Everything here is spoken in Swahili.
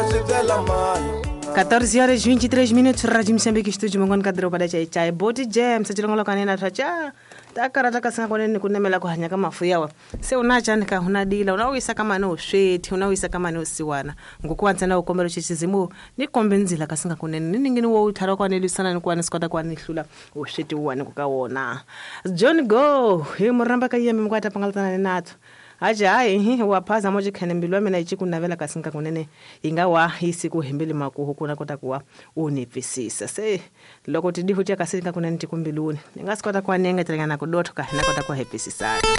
14 horas e 23 minutos, Rádio Moçambique, estúdio Mongoni Kadro para chai body jam, se chilongo kanena tacha takara kasanga koneni kunemela ko hanya kama fuyawa se unacha nika hunadila unawisa kama no sheti unawisa kama no siwana ngokwanza na ukombero chichizimu nikombenzila kasinga koneni ningini wo uthara kwanelisana nikwana sikota kwanihlula usheti uwane kukawona John Go himuramba kayemi mkwata pangalatana nato aja hayi waphaza moje khane mbilwa mina ichikunavela kasinga kunene ingawa isiku hembele makuho kuna kota kuwa univisisa se loko tidihutia kasinga kunene tikumbiluni ningasikota kwa nenga tengana kudoto kahina kota kwa happy sisana